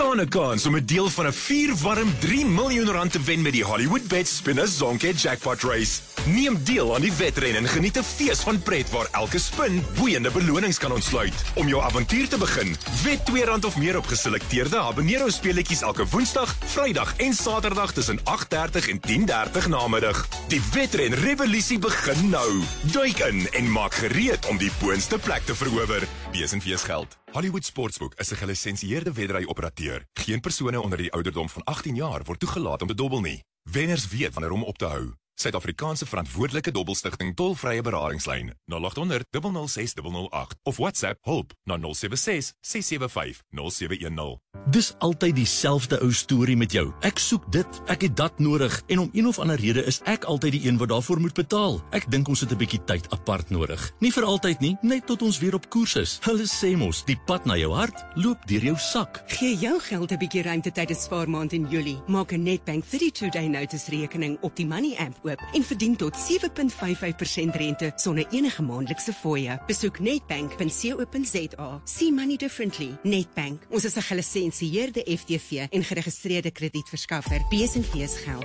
staan 'n kans om 'n deel van 'n 4-warm R3 miljoen te wen met die Hollywood Bet Spinner Zonke Jackpot Race. Neem deel aan die wedren en geniet 'n fees van pret waar elke spin boeiende belonings kan ontsluit. Om jou avontuur te begin, wed R2 of meer op geselekteerde habanero speletjies elke Woensdag, Vrydag en Saterdag tussen 8:30 en 10:30 namiddag. Die wedren revolusie begin nou. Duik in en maak gereed om die boonste plek te verower. Wees en fees geld. Hollywood Sportsbook is 'n gelisensieerde wedry-operateur. Geen persone onder die ouderdom van 18 jaar word toegelaat om te dobbel nie. Wenners weet wanneer om op te hou. Suid-Afrikaanse verantwoordelike dobbelstigting tolvrye beradingslyn 0800 006 008 of WhatsApp hulp na 076 675 0710. Dis altyd dieselfde ou storie met jou. Ek soek dit, ek het dat nodig en om een of ander rede is ek altyd die een wat daarvoor moet betaal. Ek dink ons het 'n bietjie tyd apart nodig. Nie vir altyd nie, net tot ons weer op koers is. Hulle sê mos, die pad na jou hart loop deur jou sak. Gee jou geld 'n bietjie ruimte tydens spaarmaand in Julie. Maak 'n Nedbank 32-day notice rekening op die Money app oop en verdien tot 7.55% rente sonder enige maandelikse fooie. Besoek nedbank.co.za. See money differently. Nedbank. Ons is 'n gelisensieerde FTV en geregistreerde kredietverskaffer. Besenfees geld.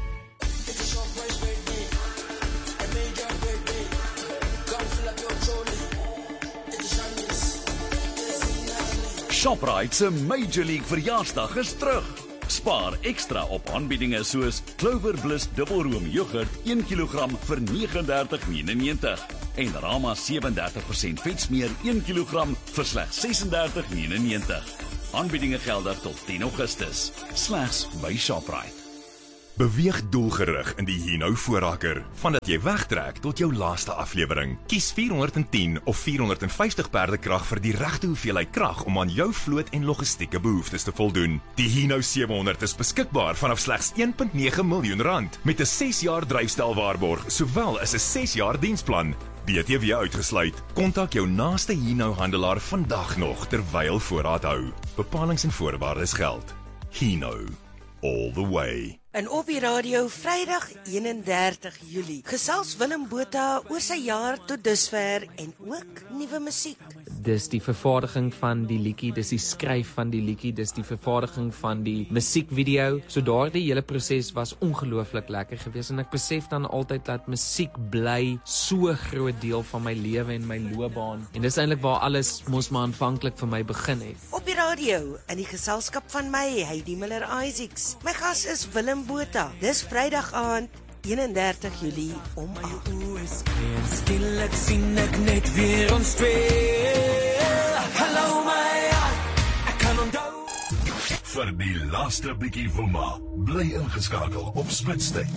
Shoprite se Major League verjaarsdag is terug. Spaar ekstra op aanbiedinge soos Clover Bliss dubbelroom yoghurt 1 kg vir R39.99 en Rama 37% vetsmeer 1 kg vir slegs R36.99. Aanbiedinge geldig tot 10 Augustus. Slegs by Shoprite. Beweeg doelgerig in die Hino voorraker, vandat jy wegtrek tot jou laaste aflewering. Kies 410 of 450 perdekrag vir die regte hoeveelheid krag om aan jou vloot en logistieke behoeftes te voldoen. Die Hino 700 is beskikbaar vanaf slegs R1.9 miljoen met 'n 6 jaar dryfstelwaarborg, sowel as 'n 6 jaar diensplan. BTW uitgesluit. Kontak jou naaste Hino handelaar vandag nog terwyl voorraad hou. Bepalings en voorwaardes geld. Hino, all the way. En op die radio Vrydag 31 Julie gesels Willem Botha oor sy jaar tot dusver en ook nuwe musiek. Dis die vervaardiging van die liedjie, dis die skryf van die liedjie, dis die vervaardiging van die musiekvideo. So daardie hele proses was ongelooflik lekker geweest en ek besef dan altyd dat musiek bly so groot deel van my lewe en my loopbaan. En dis eintlik waar alles mos maar aanvanklik vir my begin het. Op die radio in die geselskap van my, Heidi Miller-Isaacs. My gas is Willem Botha. Dis Vrydag aand 31 Julie om 8. Skielik sien ek net weer ons twee. Hallo my, ek kan onthou. Vir die laaste bietjie woema, bly ingeskakel op Spitstyd.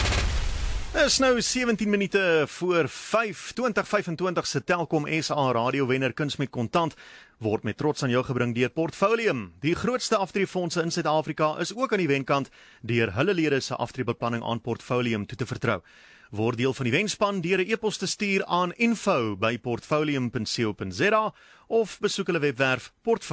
Is nou 17 minute voor 5, 2025 se Telkom SA radiowenner Kuns met Kontant word met trots aan jou gebring deur Portfolium. Die grootste aftreefondse in Suid-Afrika is ook aan die wenkant deur hulle lede se aftreebeplanning aan Portfolium toe te vertrou. Word deel van die wenspan deur 'n e-pos te stuur aan info@portfolium.co.za of besoek hulle webwerf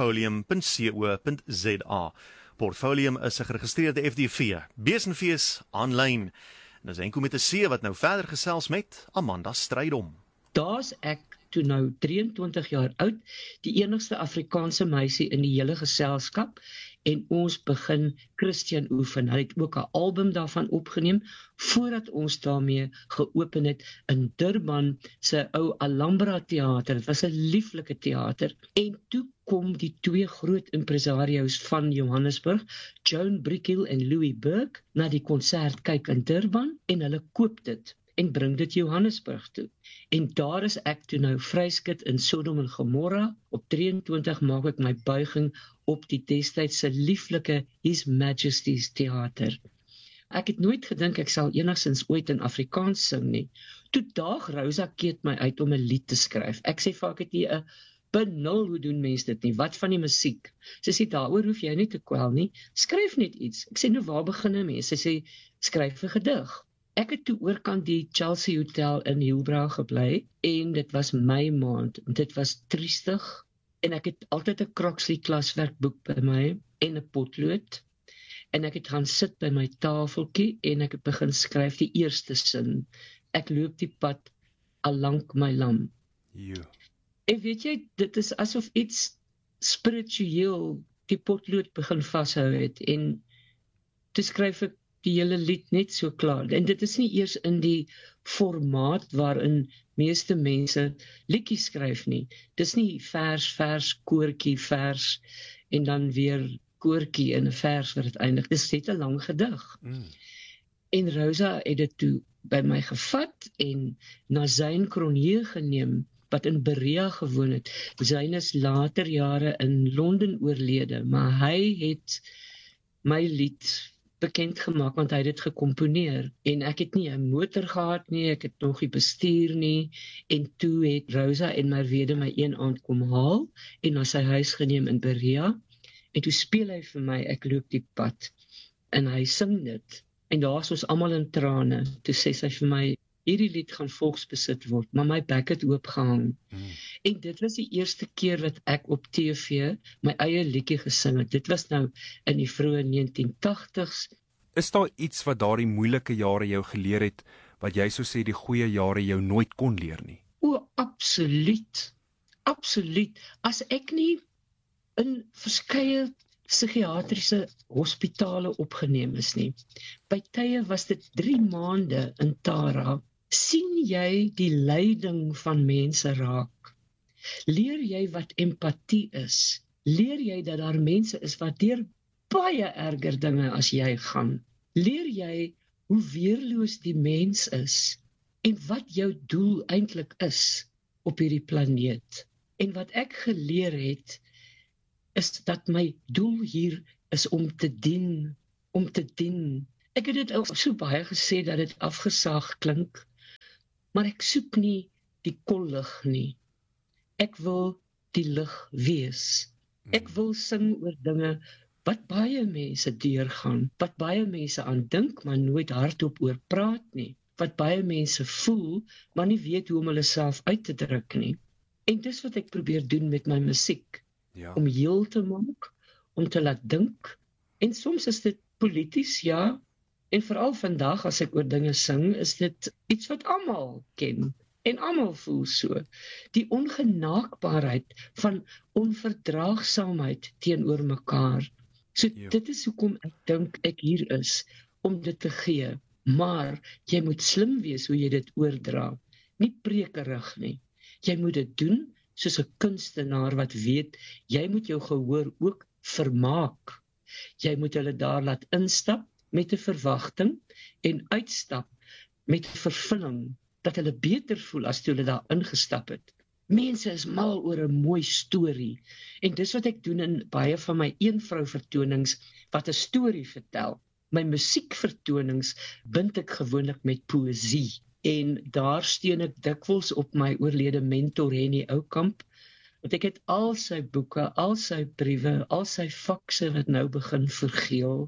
portfolium.co.za. Portfolium is 'n geregistreerde FDV, besenfees aanlyn. En dis Enko met 'n C wat nou verder gesels met Amanda Strydom. Daar's ek toe nou 23 jaar oud, die enigste Afrikaanse meisie in die hele geselskap en ons begin Christian oefen. Hy het ook 'n album daarvan opgeneem voordat ons daarmee geopen het in Durban se ou Alhambra teater. Dit was 'n lieflike teater en toe kom die twee groot impresario's van Johannesburg, Joan Brickhill en Louis Burke, na die konsert kyk in Durban en hulle koop dit en bring dit Johannesburg toe. En daar is ek toe nou vryskut in Sodom en Gomorra. Op 23 maak ek my buiging op die destydse lieflike His Majesty's Theater. Ek het nooit gedink ek sal enigstens ooit in Afrikaans sing nie. Toe daag Rosa Keet my uit om 'n lied te skryf. Ek sê vir ek het nie 'n benul, hoe doen mense dit nie? Wat van die musiek? Sy sê daaroor hoef jy nie te kwel nie. Skryf net iets. Ek sê nou waar begin 'n mens? Sy sê skryf 'n gedig. Ek het toe oorkant die Chelsea Hotel in Hillbrow gebly en dit was Mei maand. Dit was triestig en ek het altyd 'n Croxley klaswerkboek by my en 'n potlood en ek het gaan sit by my tafeltjie en ek het begin skryf die eerste sin. Ek loop die pad al lank my lam. En weet jy, dit is asof iets spiritueel die potlood begin vashou het en toe skryf ek die hele lied net so klaar. En dit is nie eers in die formaat waarin meeste mense liedjies skryf nie. Dis nie vers, koortjie, vers en dan weer koortjie in 'n vers wat dit eindig. Dis net 'n lang gedig. En Rosa het dit toe by my gevat en na Zyn Cronje geneem, wat in Berea gewoon het. Zyn is later jare in Londen oorlede, maar hy het my lied bekend gemaak, want hy het dit gekomponeer. En ek het nie 'n motor gehad nie, ek het nog nie bestuur nie, en toe het Rosa en Merwede my een aand kom haal, en na sy huis geneem in Berea, en toe speel hy vir my, ek loop die pad, en hy sing dit, en daar is ons almal in trane, toe sê sy vir my, hierdie lied gaan volksbesit word, maar my bek het oopgehang. En dit was die eerste keer wat ek op TV my eie liedjie gesing het. Dit was nou in die vroeë 1980s. Is daar iets wat daardie moeilike jare jou geleer het, wat jy sou sê die goeie jare jou nooit kon leer nie? O, absoluut. Absoluut. As ek nie in verskeie psigiatriese hospitale opgeneem is nie. By tye was dit 3 maande in Tara. Sien jy die lyding van mense raak? Leer jy wat empatie is? Leer jy dat daar mense is wat deur baie erger dinge as jy gaan? Leer jy hoe weerloos die mens is en wat jou doel eintlik is op hierdie planeet? En wat ek geleer het, is dat my doel hier is om te dien, Ek het dit ook so baie gesê dat dit afgesaag klink, maar ek soek nie die kollig nie. Ek wil die lig wees. Ek wil sing oor dinge wat baie mense deurgaan, wat baie mense aan dink, maar nooit hardop oor praat nie, wat baie mense voel, maar nie weet hoe om hulle self uit te druk nie. En dis wat ek probeer doen met my musiek. Ja. Om heel te maak, om te laat dink, en soms is dit polities, ja, en veral vandag as ek oor dinge sing, is dit iets wat almal ken, en almal voel so. Die ongenaakbaarheid van onverdraagsaamheid teenoor mekaar. So dit is hoekom ek dink ek hier is, om dit te gee, maar jy moet slim wees hoe jy dit oordra, nie prekerig nie. Jy moet dit doen soos 'n kunstenaar wat weet, jy moet jou gehoor ook vermaak. Jy moet hulle daar laat instap met 'n verwagting en uitstap met 'n vervulling, dat hulle beter voel as toe hulle daar ingestap het. Mense is mal oor 'n mooi storie, en dis wat ek doen in baie van my eenvrou vertonings, wat 'n storie vertel. My musiekvertonings bind ek gewoonlik met poësie, en daar steun ek dikwels op my oorlede mentor Henny Oukamp, want ek het al sy boeke, al sy briewe, al sy fakse wat nou begin vergeel,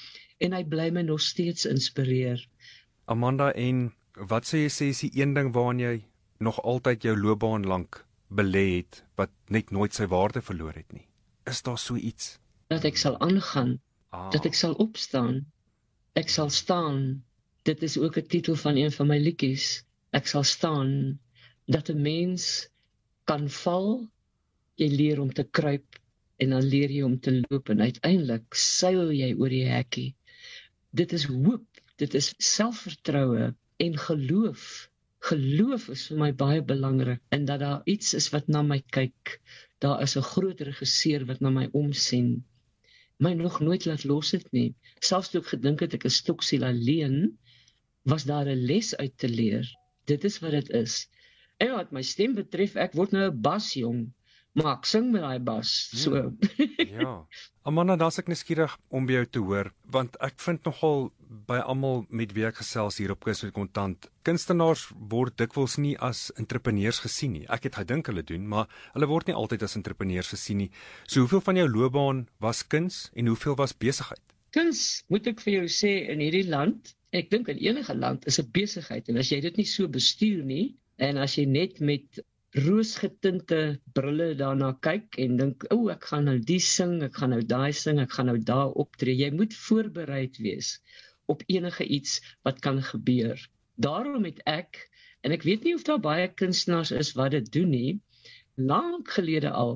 en hy bly my nog steeds inspireer. Amanda, en wat sê jy sê is die een ding waaraan jy nog altyd jou loopbaan lank belê het, wat net nooit sy waarde verloor het nie? Is daar so iets? Dat ek sal aangaan, dat ek sal opstaan, ek sal staan. Dit is ook 'n titel van een van my liedjies. Ek sal staan, dat 'n mens kan val, jy leer om te kruip, en dan leer jy om te loop, en uiteindelik seil jy oor die hekkie. Dit is hoop, dit is selfvertroue en geloof. Geloof is vir my baie belangrik, en dat daar iets is wat na my kyk. Daar is 'n groot regisseur wat na my omsien. My nog nooit laat los het nie. Selfs toe ek gedink het ek is stoksiel alleen, was daar 'n les uit te leer. Dit is wat dit is. En wat my stem betref, ek word nou 'n basjong, maar ek sing met daai bas, so. Ja. Amanda, daar's ek nuuskierig om by jou te hoor, want ek vind nogal by almal met wie ek gesels hier op Kuns met Kontant, kunstenaars word dikwels nie as entrepreneurs gesien nie. Ek het gedink hulle doen, maar hulle word nie altyd as entrepreneurs gesien nie. So hoeveel van jou loopbaan was kuns en hoeveel was besigheid? Kuns, moet ek vir jou sê, in hierdie land, ek dink in enige land, is 'n besigheid, en as jy dit nie so bestuur nie, en as jy net met roosgetinte brille daarna kyk en dink, ek gaan nou die sing, ek gaan nou daai sing, ek gaan nou daar optree. Jy moet voorbereid wees op enige iets wat kan gebeur. Daarom het ek, en ek weet nie of daar baie kunstenaars is wat dit doen nie, lank gelede al,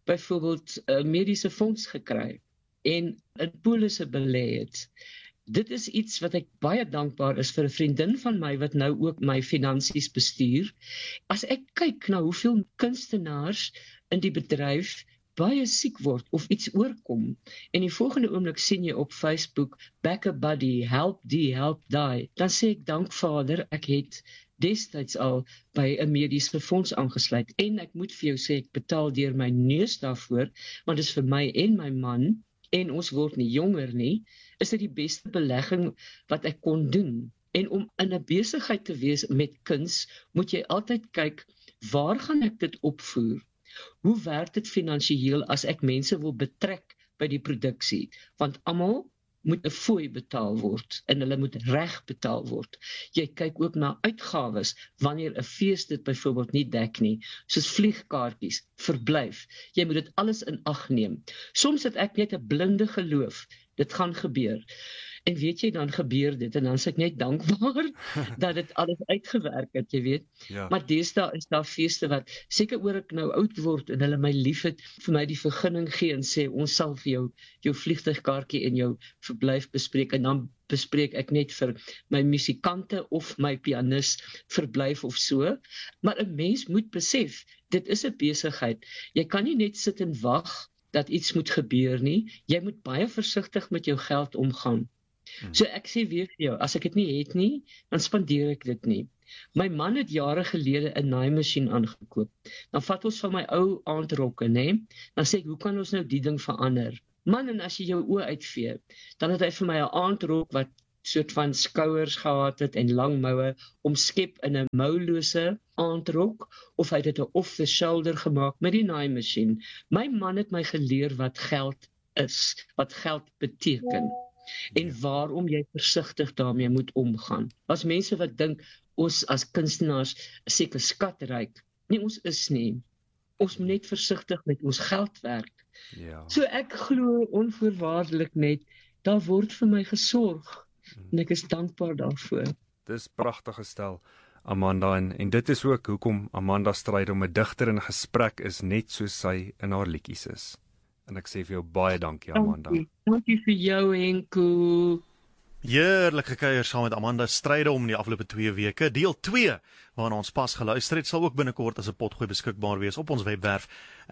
byvoorbeeld 'n mediese fonds gekry en in polisse belê het. Dit is iets wat ek baie dankbaar is vir 'n vriendin van my wat nou ook my finansies bestuur. As ek kyk na hoeveel kunstenaars in die bedryf baie siek word of iets oorkom en die volgende oomblik sien jy op Facebook back a buddy, help die, help die, dan sê ek dank Vader, ek het destyds al by 'n mediese fonds aangesluit en ek moet vir jou sê ek betaal deur my neus daarvoor, want dit is vir my en my man en ons word nie jonger nie, is dit die beste belegging wat ek kon doen. En om in 'n besigheid te wees met kuns, moet jy altyd kyk, waar gaan ek dit opvoer? Hoe werk dit finansiëel as ek mense wil betrek by die produksie? Want almal moet 'n fooi betaal word en hulle moet reg betaal word. Jy kyk ook na uitgawes wanneer 'n fees dit byvoorbeeld nie dek nie, soos vliegkaartjies, verblyf. Jy moet dit alles in ag neem. Soms het ek net 'n blinde geloof, dit gaan gebeur. En weet jy, dan gebeur dit en dan is ek net dankbaar dat dit alles uitgewerk het, jy weet. Ja. Maar deesdae is daar feeste wat, seker oor ek nou oud word en hulle my liefhet, vir my die vergunning gee en sê, ons sal vir jou vliegtuigkaartjie en jou verblyf bespreek en dan bespreek ek net vir my musikante of my pianis verblyf of so. Maar 'n mens moet besef, dit is 'n besigheid. Jy kan nie net sit en wag dat iets moet gebeur nie. Jy moet baie versigtig met jou geld omgaan. So ek sê weer vir jou, as ek dit nie het nie, dan spandeer ek dit nie. My man het jare gelede 'n naaimasjien aangekoop. Dan vat ons van my ou aandrokke, nê? Dan sê ek, hoe kan ons nou die ding verander? Man, en as jy jou oë uitvee, dan het hy vir my 'n aandrok wat soort van skouers gehad het en lang moue, omskep in 'n moulose aandrok, of hy het dit 'n off the shoulder gemaak met die naaimasjien. My man het my geleer wat geld is, wat geld beteken. En waarom jy versigtig daarmee moet omgaan. As mense wat dink, ons as kunstenaars is seker skatryk. Nee, ons is nie. Ons moet net versigtig met ons geld werk. Ja. So ek glo onvoorwaardelik net, daar word vir my gesorg. En ek is dankbaar daarvoor. Dis pragtig gestel, Amanda, en dit is ook hoekom Amanda Strydom om 'n digter in gesprek is, net soos sy in haar liedjies is. En ek sê vir jou baie dankie, Amanda. Dankie vir jou, Henko. Heerlik gekuier saam met Amanda Strydom die afgelope 2 weke. Deel 2, waarna ons pas geluister het, sal ook binnekort as 'n potgooi beskikbaar wees op ons webwerf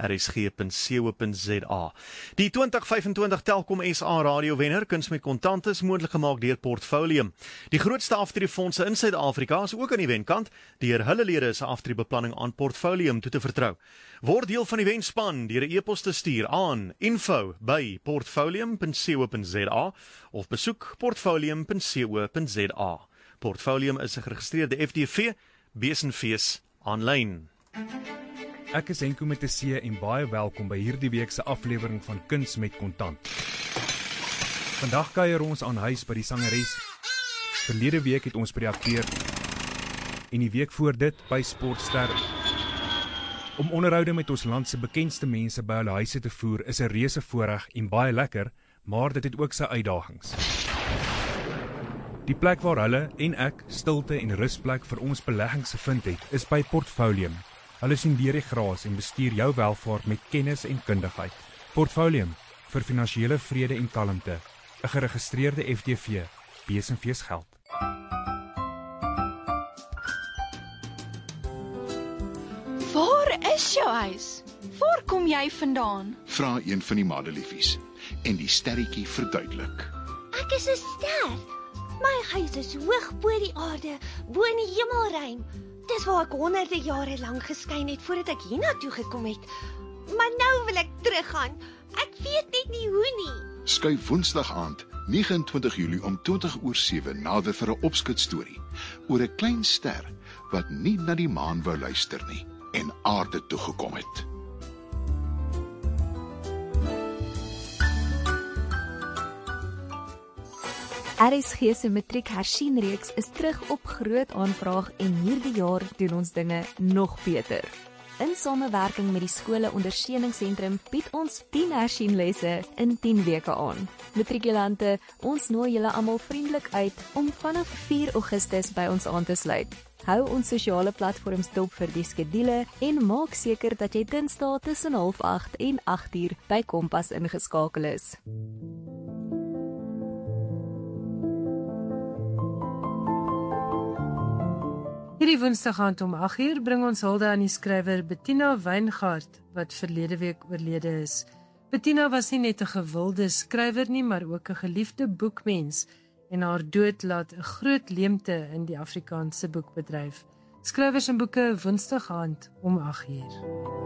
rsg.co.za. Die 2025 Telkom SA radio wenner, Kuns met Kontant, is moontlik gemaak deur Portfolium. Die grootste aftrediefondse in Suid-Afrika is ook aan die wenkant deur hulle lede se aftrediebeplanning aan Portfolium toe te vertrou. Word deel van die wenspan deur 'n e-pos te stuur aan info@portfolium.co.za of besoek portfolium.co.za. Portfolium is 'n geregistreerde FDV, besenfees aanlyn. Ek is Henko met 'n C en baie welkom by hierdie week se aflewering van Kuns met Kontant. Vandag kuier ons aan huis by die sangeres. Verlede week het ons by die akteur en die week voor dit by sportsterre. Om onderhoude met ons land se bekendste mense by hulle huise te voer is 'n reuse voorreg en baie lekker, maar dit het ook sy uitdagings. Die plek waar hulle en ek stilte en rusplek vir ons beleggings gevind het, is by Portfolium. Hulle sien deur die gras en bestuur jou welvaart met kennis en kundigheid. Portfolium, vir finansiële vrede en kalmte. 'n geregistreerde FDV, besenfees geld. Waar is jou huis? Waar kom jy vandaan? Vra een van die madeliefies en die sterretjie verduidelik. Ek is 'n ster. My huis is hoog bo die aarde, bo in die hemelruim. Dis waar ek honderde jare lank geskyn het voordat ek hiernatoe gekom het. Maar nou wil ek teruggaan. Ek weet net nie hoe nie. Skuif Woensdag aand, 29 Julie om 20:07 nader vir 'n opskitstorie oor 'n klein ster wat nie na die maan wou luister nie en aarde toe gekom het. RSG se matriek hersienreeks is terug op groot aanvraag en hierdie jaar doen ons dinge nog beter. In samewerking met die skole ondersteuningssentrum bied ons 10 hersieninlesse in 10 weke aan. Matrikulante, ons nooi julle almal vriendelik uit om vanaf 4 Augustus by ons aan te sluit. Hou ons sosiale platforms dop vir die skedule en maak seker dat jy Dinsdae tussen 7:30 en 8:00 by Kompas ingeskakel is. Hierdie Woensdag aand om 8:00 bring ons hulde aan die skrywer Bettina Wijngaard wat verlede week oorlede is. Bettina was nie net 'n gewilde skrywer nie, maar ook 'n geliefde boekmens en haar dood laat 'n groot leemte in die Afrikaanse boekbedryf. Skrywers en boeke Woensdag aand om 8:00.